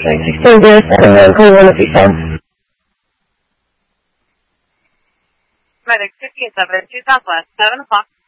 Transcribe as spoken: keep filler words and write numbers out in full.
sixteen zero seven nine, call one if you can. Medic fifty-seven, two Southwest, seven o'clock.